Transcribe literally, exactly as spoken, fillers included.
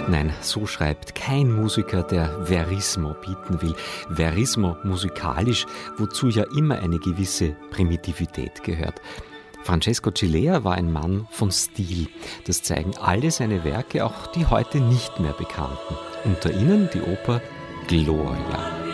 Nein, so schreibt kein Musiker, der Verismo bieten will. Verismo musikalisch, wozu ja immer eine gewisse Primitivität gehört. Francesco Cilea war ein Mann von Stil. Das zeigen alle seine Werke, auch die heute nicht mehr bekannten. Unter ihnen die Oper Gloria.